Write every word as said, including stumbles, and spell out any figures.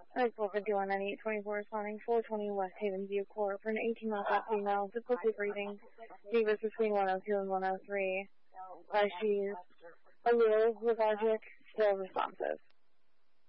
Like four fifty-one and eight twenty-four responding, four twenty West Haven View Court for an eighteen-month-old female, difficulty breathing, fevers between one oh two and one oh three. Uh, she's a little lethargic, still responsive.